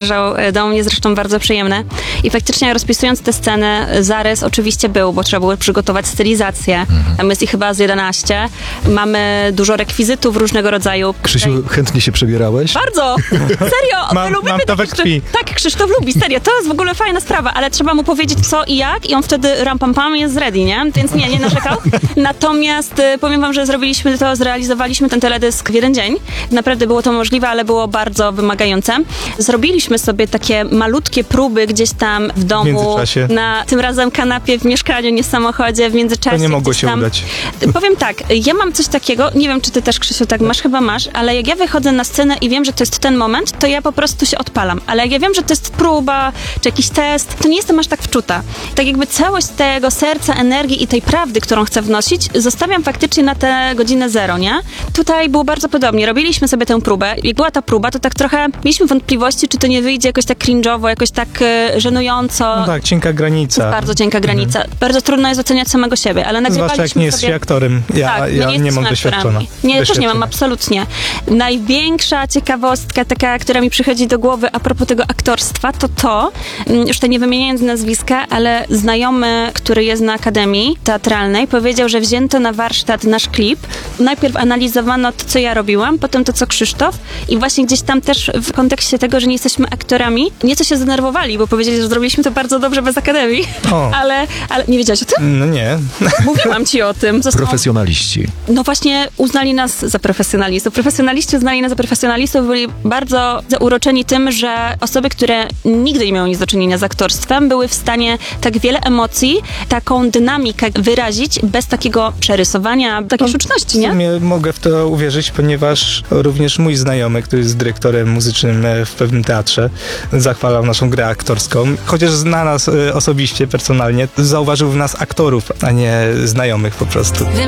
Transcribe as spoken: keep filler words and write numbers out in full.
zajrzał do mnie, zresztą bardzo przyjemny. I faktycznie rozpisując te sceny, zarys oczywiście był, bo trzeba było przygotować stylizację. Mhm. Tam jest ich chyba z jedenaście. Mamy dużo rekwizytów różnego rodzaju. Krzysiu, chętnie się przebierałeś? Bardzo! Serio! mam, my lubimy mam to we takie krwi. rzeczy. Tak, Krzysztof lubi, serio. To jest w ogóle fajna sprawa, ale trzeba mu powiedzieć co i jak i on wtedy ram pam pam jest ready, nie? Więc nie, nie narzekał. Natomiast y, powiem wam, że zrobiliśmy to, zrealizowaliśmy ten teledysk w jeden dzień. Naprawdę było to możliwe, ale było bardzo wymagające. Zrobiliśmy sobie takie malutkie próby gdzieś tam w domu. W międzyczasie. Na tym razem kanapie w mieszkaniu, nie w samochodzie, w międzyczasie. To nie mogło się tam. udać. Powiem tak, ja mam coś takiego, nie wiem czy ty też, Krzysiu, tak masz, chyba masz, ale jak ja wychodzę na scenę i wiem, że to jest ten moment, to ja po prostu się odpalam. Ale jak ja wiem, że to jest próba, czy jakiś test, to nie jestem aż tak wczuta. Tak jakby całość tego serca, energii i tej prawdy, którą chcę wnosić, zostawiam faktycznie na tę godzinę zero, nie? Tutaj było bardzo podobnie. Robiliśmy sobie tę próbę. Jak była ta próba, to tak trochę mieliśmy wątpliwości, czy to nie wyjdzie jakoś tak cringe'owo, jakoś tak y, żenująco. No tak, cienka granica. Bardzo cienka granica. Mhm. Bardzo trudno jest oceniać samego siebie, ale nagrywaliśmy zwłaszcza jak nie jest sobie... się aktorem. Ja, tak, ja nie, nie mam doświadczona. Nie, ja też nie mam, absolutnie. Największa ciekawostka taka, która mi przychodzi do głowy a propos tego aktorstwa, to to, już tutaj nie wymieniając nazwiska, ale znajomy, który jest na Akademii Teatralnej, powiedział, że wzięto na warsztat nasz klip. Najpierw analizowano to, co ja robiłam, potem to, co Krzysztof i właśnie gdzieś tam też w kontekście tego, że nie jesteśmy aktorami, nieco się zdenerwowali, bo powiedzieli, że zrobiliśmy to bardzo dobrze bez Akademii, ale, ale nie wiedziałeś o tym? No nie. Mówiłam ci o tym. Zostało... Profesjonaliści. No właśnie uznali nas za profesjonalistów. Profesjonaliści uznali nas za profesjonalistów, byli bardzo zauroczeni tym, że osoby, które nigdy nie miały nic do czynienia z aktorstwem, były w stanie tak wiele emocji, taką dynamikę wyrazić bez takiego przerysowania, takiej No, sztuczności, w nie? sumie mogę w to uwierzyć, ponieważ również mój znajomy, który jest dyrektorem muzycznym w pewnym teatrze, zachwalał naszą grę aktorską. Chociaż zna nas osobiście, personalnie, zauważył w nas aktorów, a nie znajomych po prostu.